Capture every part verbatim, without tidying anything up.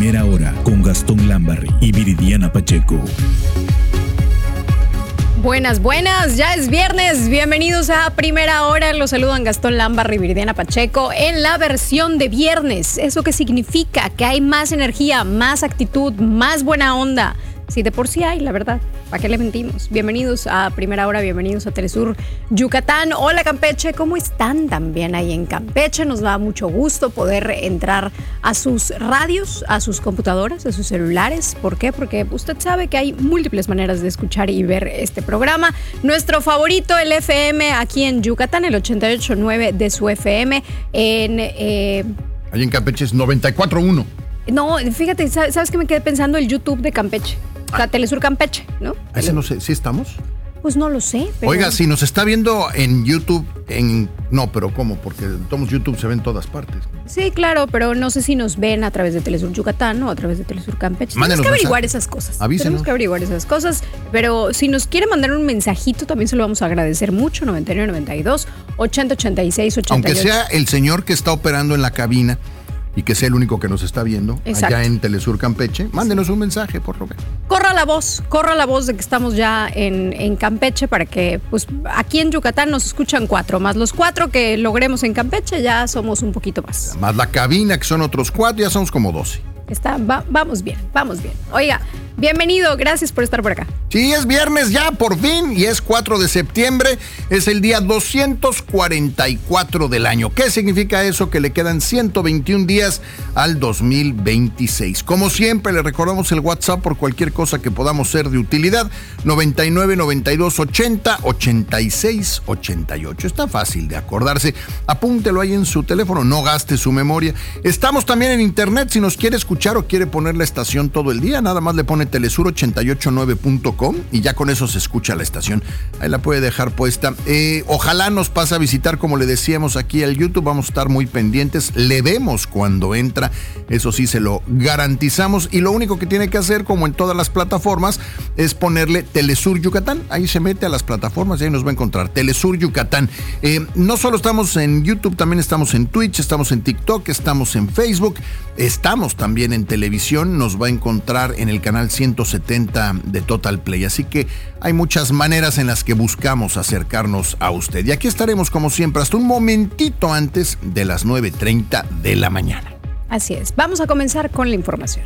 Primera Hora con Gastón Lambarri y Viridiana Pacheco. Buenas, buenas, ya es viernes, bienvenidos a Primera Hora, los saludan Gastón Lambarri y Viridiana Pacheco en la versión de viernes. ¿Eso qué significa? Que hay más energía, más actitud, más buena onda. Sí, de por sí hay, la verdad. ¿Para qué le mentimos? Bienvenidos a Primera Hora, bienvenidos a Telesur Yucatán. Hola Campeche, ¿cómo están también ahí en Campeche? Nos da mucho gusto poder entrar a sus radios, a sus computadoras, a sus celulares. ¿Por qué? Porque usted sabe que hay múltiples maneras de escuchar y ver este programa. Nuestro favorito, el F M, aquí en Yucatán, el ochenta y ocho punto nueve de su F M. En, eh... Ahí en Campeche es noventa y cuatro punto uno. No, fíjate, ¿sabes qué me quedé pensando? El YouTube de Campeche. O sea, Telesur Campeche, ¿no? Ese no sé, ¿sí estamos? Pues no lo sé. Pero... Oiga, si nos está viendo en YouTube, en... No, pero ¿cómo? Porque todos YouTube se ven en todas partes. Sí, claro, pero no sé si nos ven a través de Telesur Yucatán o a través de Telesur Campeche. Mándenos Tenemos que averiguar mensaje. esas cosas. Avísenos. Tenemos que averiguar esas cosas, pero si nos quiere mandar un mensajito, también se lo vamos a agradecer mucho. noventa y nueve noventa y dos, ochenta ochenta y seis, ochenta y ocho. Aunque sea el señor que está operando en la cabina y que sea el único que nos está viendo. Exacto. Allá en Telesur Campeche, mándenos un mensaje, por favor. Corra la voz, corra la voz de que estamos ya en, en Campeche para que, pues, aquí en Yucatán nos escuchan cuatro, más los cuatro que logremos en Campeche, ya somos un poquito más. Más la cabina, que son otros cuatro, ya somos como doce. Está, va, vamos bien, vamos bien. Oiga, bienvenido, gracias por estar por acá. Sí, es viernes ya, por fin, y es cuatro de septiembre, es el día doscientos cuarenta y cuatro del año. ¿Qué significa eso? Que le quedan ciento veintiún días al dos mil veintiséis. Como siempre, le recordamos el WhatsApp por cualquier cosa que podamos ser de utilidad, noventa y nueve noventa y dos ochenta ochenta y seis ochenta y ocho. Está fácil de acordarse, apúntelo ahí en su teléfono, no gaste su memoria. Estamos también en internet, si nos quiere escuchar o quiere poner la estación todo el día, nada más le pone telesur ochenta y ocho nueve punto com y ya con eso se escucha la estación. Ahí la puede dejar puesta. Eh, ojalá nos pase a visitar, como le decíamos aquí al YouTube, vamos a estar muy pendientes. Le vemos cuando entra, eso sí se lo garantizamos. Y lo único que tiene que hacer, como en todas las plataformas, es ponerle Telesur Yucatán. Ahí se mete a las plataformas y ahí nos va a encontrar Telesur Yucatán. Eh, no solo estamos en YouTube, también estamos en Twitch, estamos en TikTok, estamos en Facebook, estamos también en televisión. Nos va a encontrar en el canal ciento setenta de Total Play. Así que hay muchas maneras en las que buscamos acercarnos a usted. Y aquí estaremos como siempre hasta un momentito antes de las nueve treinta de la mañana. Así es. Vamos a comenzar con la información.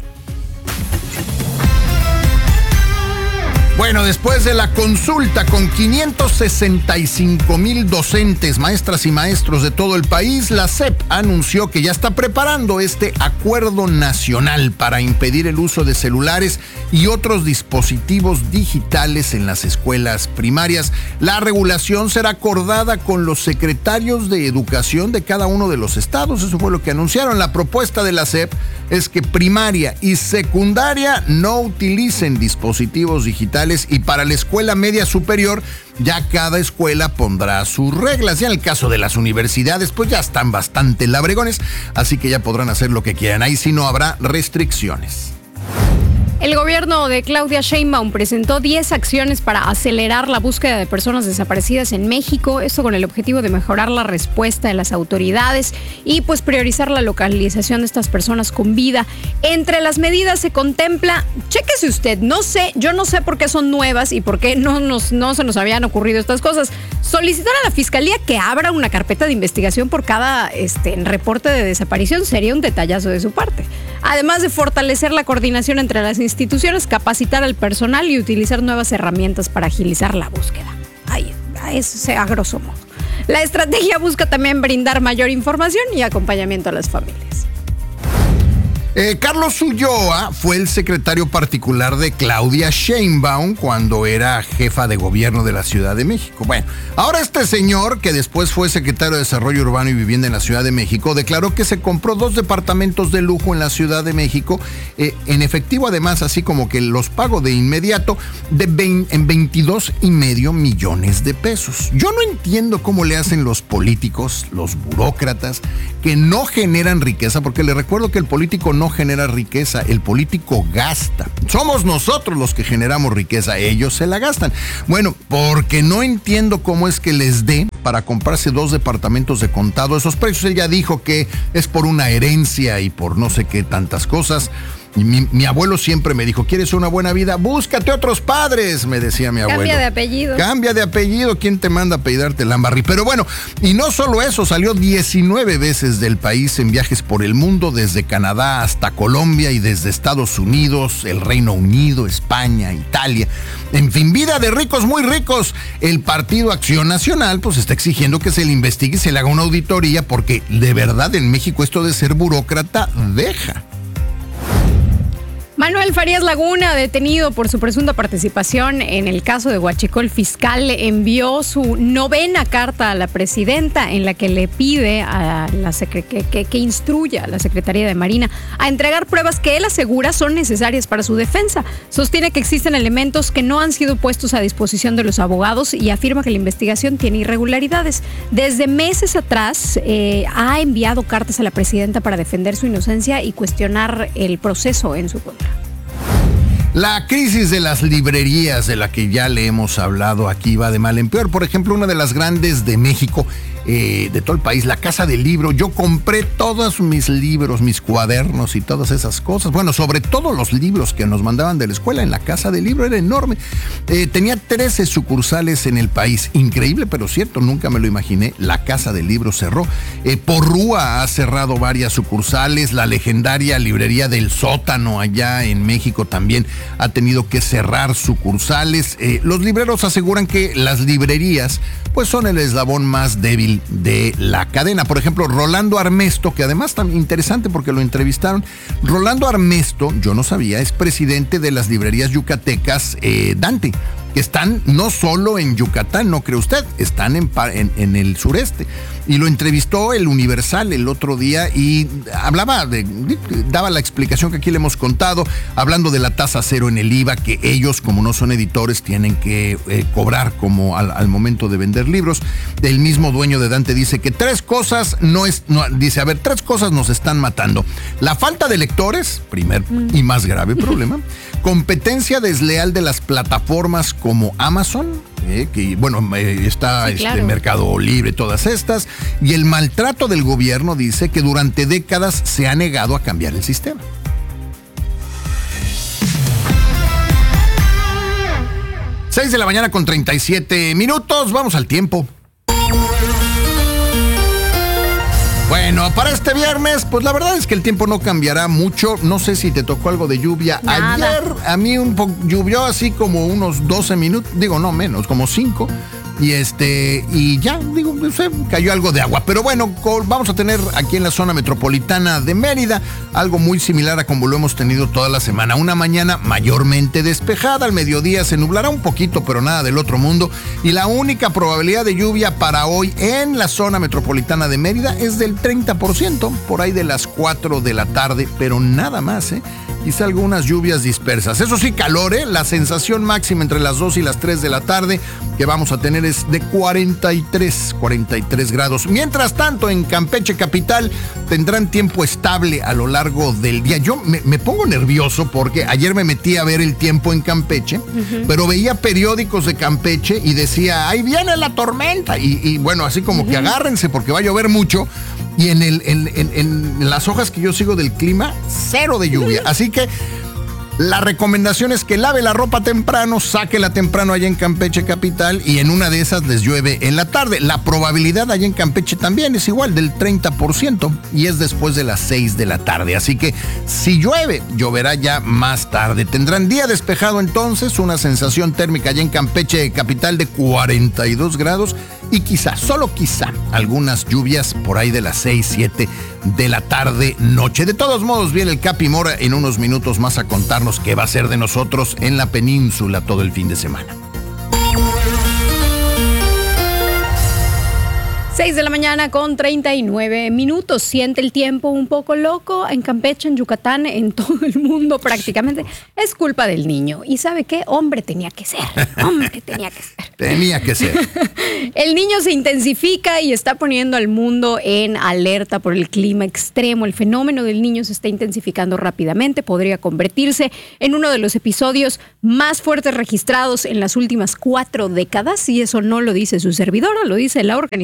Bueno, después de la consulta con quinientos sesenta y cinco mil docentes, maestras y maestros de todo el país, la S E P anunció que ya está preparando este acuerdo nacional para impedir el uso de celulares y otros dispositivos digitales en las escuelas primarias. La regulación será acordada con los secretarios de educación de cada uno de los estados. Eso fue lo que anunciaron. La propuesta de la S E P es que primaria y secundaria no utilicen dispositivos digitales, y para la escuela media superior ya cada escuela pondrá sus reglas. Ya en el caso de las universidades, pues ya están bastante labregones, así que ya podrán hacer lo que quieran. Ahí sí no habrá restricciones. El gobierno de Claudia Sheinbaum presentó diez acciones para acelerar la búsqueda de personas desaparecidas en México, esto con el objetivo de mejorar la respuesta de las autoridades y pues priorizar la localización de estas personas con vida. Entre las medidas se contempla, chéquese usted, no sé, yo no sé por qué son nuevas y por qué no, nos, no se nos habían ocurrido estas cosas. Solicitar a la Fiscalía que abra una carpeta de investigación por cada este, reporte de desaparición sería un detallazo de su parte. Además de fortalecer la coordinación entre las instituciones, capacitar al personal y utilizar nuevas herramientas para agilizar la búsqueda. Ay, eso sea a grosso modo. La estrategia busca también brindar mayor información y acompañamiento a las familias. Eh, Carlos Ulloa fue el secretario particular de Claudia Sheinbaum cuando era jefa de gobierno de la Ciudad de México. Bueno, ahora este señor, que después fue secretario de Desarrollo Urbano y Vivienda en la Ciudad de México, declaró que se compró dos departamentos de lujo en la Ciudad de México, eh, en efectivo además, así como que los pagó de inmediato de veinte, en veintidós y medio millones de pesos. Yo no entiendo cómo le hacen los políticos, los burócratas, que no generan riqueza, porque les recuerdo que el político no genera riqueza, el político gasta. Somos nosotros los que generamos riqueza, ellos se la gastan. Bueno, porque no entiendo cómo es que les dé para comprarse dos departamentos de contado esos precios. Él ya dijo que es por una herencia y por no sé qué tantas cosas. Y mi, mi abuelo siempre me dijo, ¿quieres una buena vida? Búscate otros padres, me decía mi abuelo. Cambia de apellido. Cambia de apellido, ¿quién te manda a apellidarte Lambarri? Pero bueno, y no solo eso, salió diecinueve veces del país en viajes por el mundo, desde Canadá hasta Colombia y desde Estados Unidos, el Reino Unido, España, Italia. En fin, vida de ricos muy ricos. El Partido Acción Nacional pues está exigiendo que se le investigue y se le haga una auditoría, porque de verdad en México esto de ser burócrata deja. Manuel Farías Laguna, detenido por su presunta participación en el caso de Huachicol, fiscal envió su novena carta a la presidenta en la que le pide a la secre- que, que, que instruya a la Secretaría de Marina a entregar pruebas que él asegura son necesarias para su defensa. Sostiene que existen elementos que no han sido puestos a disposición de los abogados y afirma que la investigación tiene irregularidades. Desde meses atrás eh, ha enviado cartas a la presidenta para defender su inocencia y cuestionar el proceso en su contra. La crisis de las librerías, de la que ya le hemos hablado aquí, va de mal en peor. Por ejemplo, una de las grandes de México, eh, de todo el país, la Casa del Libro. Yo compré todos mis libros, mis cuadernos y todas esas cosas. Bueno, sobre todo los libros que nos mandaban de la escuela en la Casa del Libro, era enorme. Eh, tenía trece sucursales en el país. Increíble, pero cierto, nunca me lo imaginé. La Casa del Libro cerró. Eh, Porrúa ha cerrado varias sucursales. La legendaria librería del Sótano allá en México también ha tenido que cerrar sucursales. Eh, los libreros aseguran que las librerías pues son el eslabón más débil de la cadena. Por ejemplo, Rolando Armesto, que además tan interesante porque lo entrevistaron. Rolando Armesto, yo no sabía, es presidente de las librerías yucatecas eh, Dante, que están no solo en Yucatán, no cree usted, están en, en, en el sureste. Y lo entrevistó el Universal el otro día y hablaba, de, daba la explicación que aquí le hemos contado, hablando de la tasa cero en el I V A, que ellos, como no son editores, tienen que eh, cobrar como al, al momento de vender libros. El mismo dueño de Dante dice que tres cosas no es, no, dice, a ver, tres cosas nos están matando. La falta de lectores, primer y más grave problema. Competencia desleal de las plataformas como Amazon, eh, que bueno, eh, está sí, claro. este Mercado Libre, todas estas, y el maltrato del gobierno, dice, que durante décadas se ha negado a cambiar el sistema. seis de la mañana con treinta y siete minutos, vamos al tiempo. Bueno, para este viernes, pues la verdad es que el tiempo no cambiará mucho. No sé si te tocó algo de lluvia. Nada. Ayer a mí un poco llovió así como unos doce minutos, digo no menos, como cinco. Y este, y ya, digo, no sé, cayó algo de agua. Pero bueno, vamos a tener aquí en la zona metropolitana de Mérida algo muy similar a como lo hemos tenido toda la semana. Una mañana mayormente despejada, al mediodía se nublará un poquito, pero nada del otro mundo. Y la única probabilidad de lluvia para hoy en la zona metropolitana de Mérida es del treinta por ciento, por ahí de las cuatro de la tarde, pero nada más, ¿eh? Quizá algunas lluvias dispersas. Eso sí, calor, ¿eh? La sensación máxima entre las dos y las tres de la tarde que vamos a tener es de cuarenta y tres grados. Mientras tanto, en Campeche capital tendrán tiempo estable a lo largo del día. Yo me, me pongo nervioso porque ayer me metí a ver el tiempo en Campeche, uh-huh. pero veía periódicos de Campeche y decía, ahí viene la tormenta. Y, y bueno, así como uh-huh. que agárrense porque va a llover mucho. Y en, el, en, en, en las hojas que yo sigo del clima, cero de lluvia. Así que la recomendación es que lave la ropa temprano, sáquela temprano allá en Campeche capital y en una de esas les llueve en la tarde. La probabilidad allá en Campeche también es igual, del treinta por ciento, y es después de las seis de la tarde. Así que si llueve, lloverá ya más tarde. Tendrán día despejado entonces, una sensación térmica allá en Campeche capital de cuarenta y dos grados y quizá, solo quizá, algunas lluvias por ahí de las seis, siete de la tarde, noche. De todos modos, viene el Capi Mora en unos minutos más a contarnos qué va a ser de nosotros en la península todo el fin de semana. seis de la mañana con treinta y nueve minutos. Siente el tiempo un poco loco en Campeche, en Yucatán, en todo el mundo prácticamente. Es culpa del niño. ¿Y sabe qué? Hombre tenía que ser. Hombre tenía que ser. Tenía que ser. El niño se intensifica y está poniendo al mundo en alerta por el clima extremo. El fenómeno del niño se está intensificando rápidamente. Podría convertirse en uno de los episodios más fuertes registrados en las últimas cuatro décadas. Y eso no lo dice su servidora, lo dice la Organización Meteorológica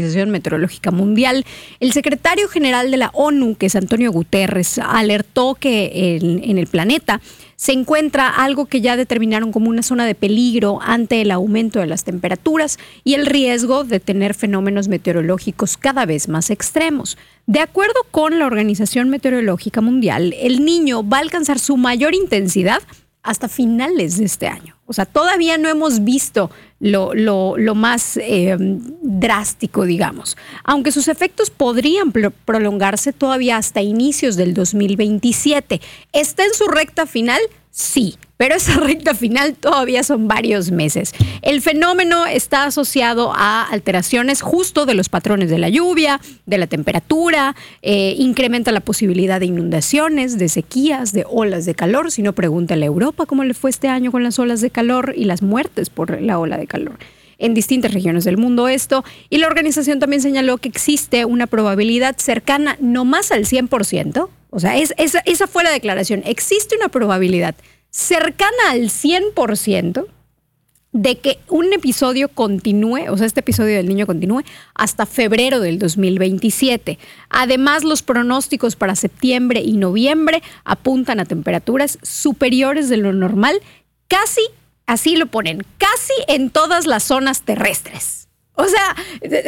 Meteorológica Mundial. El secretario general de la ONU, que es Antonio Guterres, alertó que en, en el planeta se encuentra algo que ya determinaron como una zona de peligro ante el aumento de las temperaturas y el riesgo de tener fenómenos meteorológicos cada vez más extremos. De acuerdo con la Organización Meteorológica Mundial, el Niño va a alcanzar su mayor intensidad hasta finales de este año. O sea, todavía no hemos visto lo, lo, lo más eh, drástico, digamos. Aunque sus efectos podrían pro- prolongarse todavía hasta inicios del dos mil veintisiete. ¿Está en su recta final? Sí, pero esa recta final todavía son varios meses. El fenómeno está asociado a alteraciones justo de los patrones de la lluvia, de la temperatura, eh, incrementa la posibilidad de inundaciones, de sequías, de olas de calor. Si no, pregúntale a Europa cómo le fue este año con las olas de calor y las muertes por la ola de calor en distintas regiones del mundo esto. Y la organización también señaló que existe una probabilidad cercana no más al cien por ciento. O sea, es, esa, esa fue la declaración. Existe una probabilidad cercana al cien por ciento de que un episodio continúe, o sea, este episodio del Niño continúe hasta febrero del dos mil veintisiete. Además, los pronósticos para septiembre y noviembre apuntan a temperaturas superiores de lo normal, casi, así lo ponen, casi en todas las zonas terrestres. O sea,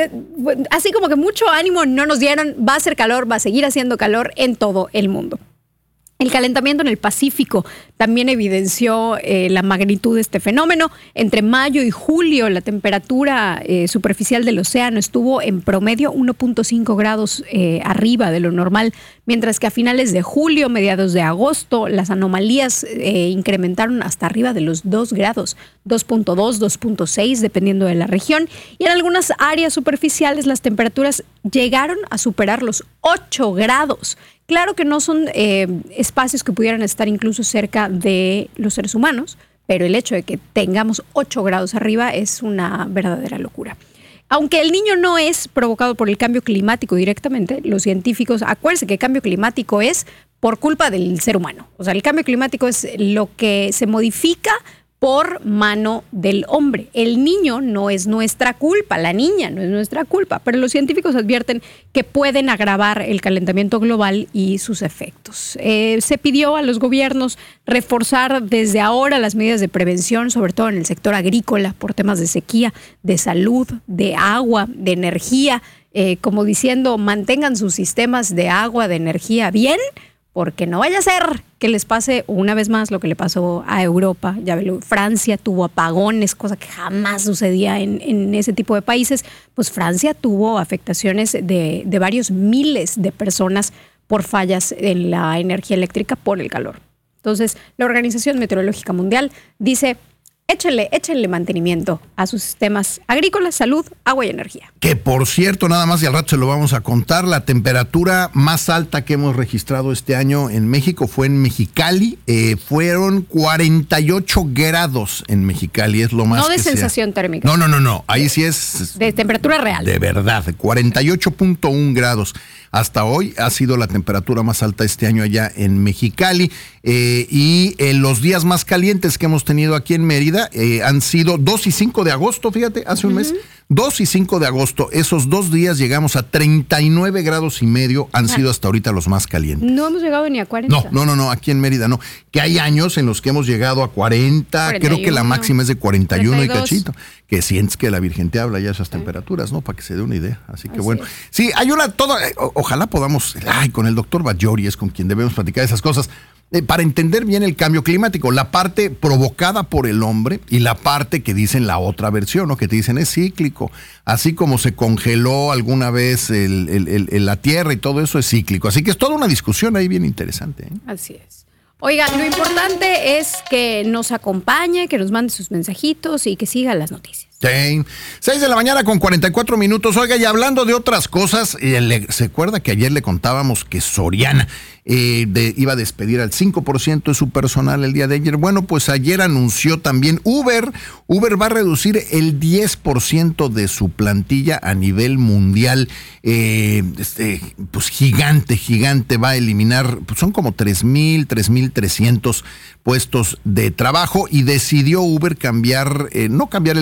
así como que mucho ánimo no nos dieron, va a hacer calor, va a seguir haciendo calor en todo el mundo. El calentamiento en el Pacífico también evidenció eh, la magnitud de este fenómeno. Entre mayo y julio, la temperatura eh, superficial del océano estuvo en promedio uno punto cinco grados eh, arriba de lo normal, mientras que a finales de julio, mediados de agosto, las anomalías eh, incrementaron hasta arriba de los dos grados, dos punto dos, dos punto seis, dependiendo de la región. Y en algunas áreas superficiales las temperaturas llegaron a superar los ocho grados. Claro que no son eh, espacios que pudieran estar incluso cerca de los seres humanos, pero el hecho de que tengamos ocho grados arriba es una verdadera locura. Aunque el Niño no es provocado por el cambio climático directamente, los científicos, acuérdense que el cambio climático es por culpa del ser humano. O sea, el cambio climático es lo que se modifica por mano del hombre. El niño no es nuestra culpa, la niña no es nuestra culpa, pero los científicos advierten que pueden agravar el calentamiento global y sus efectos. Eh, se pidió a los gobiernos reforzar desde ahora las medidas de prevención, sobre todo en el sector agrícola, por temas de sequía, de salud, de agua, de energía, eh, como diciendo, mantengan sus sistemas de agua, de energía bien, porque no vaya a ser que les pase una vez más lo que le pasó a Europa. Ya ven, Francia tuvo apagones, cosa que jamás sucedía en, en ese tipo de países. Pues Francia tuvo afectaciones de, de varios miles de personas por fallas en la energía eléctrica por el calor. Entonces, la Organización Meteorológica Mundial dice, échenle, échenle mantenimiento a sus sistemas agrícolas, salud, agua y energía. Que por cierto, nada más y al rato se lo vamos a contar, la temperatura más alta que hemos registrado este año en México fue en Mexicali. Eh, fueron cuarenta y ocho grados en Mexicali, es lo más No de que sensación sea. térmica. No, no, no, no, ahí sí es... De temperatura real. De verdad, cuarenta y ocho punto uno grados. Hasta hoy ha sido la temperatura más alta este año allá en Mexicali. Eh, y eh, los días más calientes que hemos tenido aquí en Mérida eh, han sido dos y cinco de agosto, fíjate, hace un uh-huh. mes. dos y cinco de agosto, esos dos días llegamos a treinta y nueve grados y medio, han ah. sido hasta ahorita los más calientes. No hemos llegado ni a cuarenta. No, no, no, no, aquí en Mérida no. Que hay años en los que hemos llegado a cuarenta, cuarenta y uno, creo que la máxima es de cuarenta y uno treinta y dos. Y cachito. Que sientes que la Virgen te habla ya esas temperaturas, ¿no? Para que se dé una idea. Así que Así bueno. Es. Sí, hay una, toda, o, ojalá podamos, ay, con el doctor Bajori es con quien debemos platicar esas cosas. Eh, para entender bien el cambio climático, la parte provocada por el hombre y la parte que dicen la otra versión, ¿no? Que te dicen es cíclico, así como se congeló alguna vez el, el, el, el, la tierra y todo eso es cíclico, así que es toda una discusión ahí bien interesante, ¿eh? Así es. Oiga, lo importante es que nos acompañe, que nos mande sus mensajitos y que siga las noticias. Sí. seis de la mañana con cuarenta y cuatro minutos. Oiga, y hablando de otras cosas, eh, le, ¿se acuerda que ayer le contábamos que Soriana eh, de, iba a despedir al cinco por ciento de su personal el día de ayer? Bueno, pues ayer anunció también Uber. Uber va a reducir el diez por ciento de su plantilla a nivel mundial. Eh, este, pues gigante, gigante. Va a eliminar, pues son como tres mil, tres mil trescientos puestos de trabajo y decidió Uber cambiar, eh, no cambiar el negocio,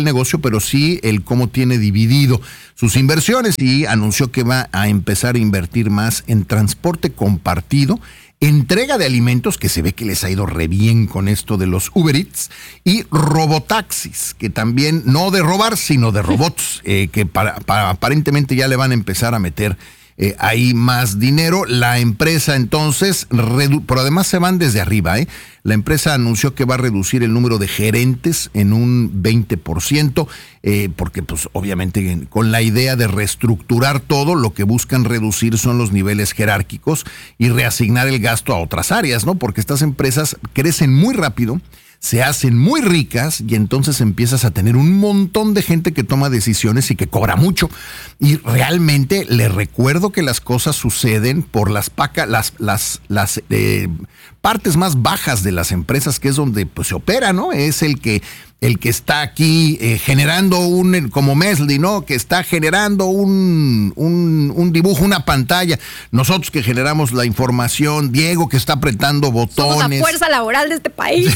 pero sí el cómo tiene dividido sus inversiones y anunció que va a empezar a invertir más en transporte compartido, entrega de alimentos, que se ve que les ha ido re bien con esto de los Uber Eats, y robotaxis, que también no de robar, sino de robots, eh, que para, para, aparentemente ya le van a empezar a meter Eh, hay más dinero. La empresa entonces, redu- pero además se van desde arriba, ¿eh? La empresa anunció que va a reducir el número de gerentes en un veinte por ciento, eh, porque pues obviamente con la idea de reestructurar todo, lo que buscan reducir son los niveles jerárquicos y reasignar el gasto a otras áreas, ¿no? Porque estas empresas crecen muy rápido, se hacen muy ricas y entonces empiezas a tener un montón de gente que toma decisiones y que cobra mucho. Y realmente les recuerdo que las cosas suceden por las paca, las, las, las eh, partes más bajas de las empresas, que es donde pues, se opera, ¿no? Es el que el que está aquí eh, generando un, como Mesli, ¿no? Que está generando un, un, un dibujo, una pantalla. Nosotros que generamos la información, Diego que está apretando botones. Somos la fuerza laboral de este país.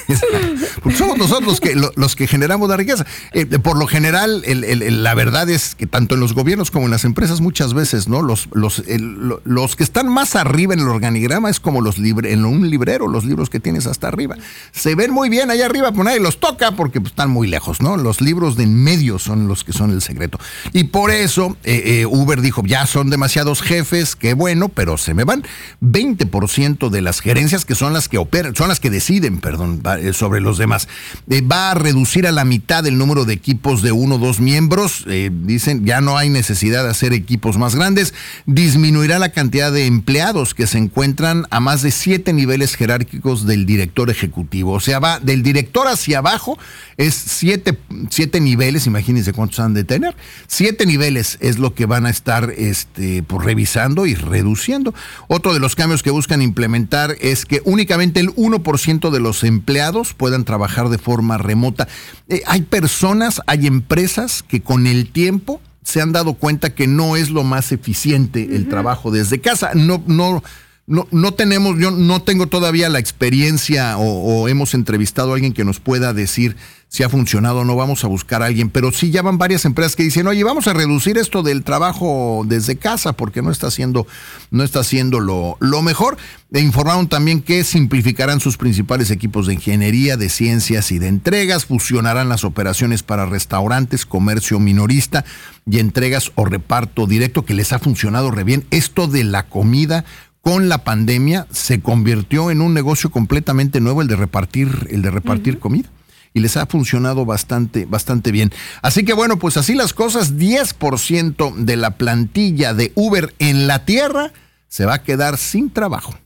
Porque somos nosotros los que, los que generamos la riqueza. Eh, por lo general, el, el, el, la verdad es que tanto en los gobiernos como en las empresas muchas veces, ¿no? Los, los, el, los que están más arriba en el organigrama es como los libre, en un librero, los libros que tienes hasta arriba. Se ven muy bien allá arriba, pues nadie los toca porque pues, están muy lejos, ¿no? Los libros de en medio son los que son el secreto. Y por eso eh, eh, Uber dijo, ya son demasiados jefes, qué bueno, pero se me van. veinte por ciento de las gerencias, que son las que operan, son las que deciden, perdón, sobre los demás. Eh, va a reducir a la mitad el número de equipos de uno o dos miembros. Eh, dicen, ya no hay necesidad de hacer equipos más grandes. Disminuirá la cantidad de empleados que se encuentran a más de siete niveles jerárquicos del director ejecutivo. O sea, va del director hacia abajo, es siete, siete niveles, imagínense cuántos han de tener. Siete niveles es lo que van a estar este, pues, revisando y reduciendo. Otro de los cambios que buscan implementar es que únicamente el uno por ciento de los empleados puedan trabajar de forma remota. Eh, hay personas, hay empresas que con el tiempo se han dado cuenta que no es lo más eficiente el uh-huh. trabajo desde casa. No, no, no, no tenemos, yo no tengo todavía la experiencia o, o hemos entrevistado a alguien que nos pueda decir si ha funcionado o no. Vamos a buscar a alguien, pero sí ya van varias empresas que dicen, oye, vamos a reducir esto del trabajo desde casa porque no está haciendo, no está haciendo lo, lo mejor. E informaron también que simplificarán sus principales equipos de ingeniería, de ciencias y de entregas, fusionarán las operaciones para restaurantes, comercio minorista y entregas o reparto directo, que les ha funcionado re bien. Esto de la comida con la pandemia se convirtió en un negocio completamente nuevo, el de repartir, el de repartir uh-huh. comida. Y les ha funcionado bastante, bastante bien. Así que bueno, pues así las cosas, diez por ciento de la plantilla de Uber en la tierra se va a quedar sin trabajo.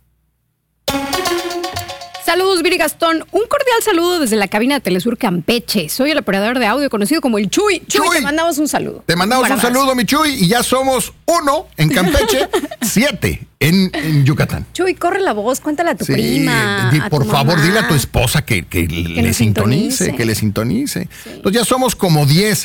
Saludos, Viri Gastón. Un cordial saludo desde la cabina de Telesur Campeche. Soy el operador de audio conocido como el Chuy. Chuy, Chuy te mandamos un saludo. Te mandamos un, un saludo, mi Chuy, y ya somos uno en Campeche, siete en, en Yucatán. Chuy, corre la voz, cuéntale a tu sí, prima. Di, a por tu favor, mamá. dile a tu esposa que, que, que le sintonice, sintonice, que le sintonice. Sí. Entonces ya somos como diez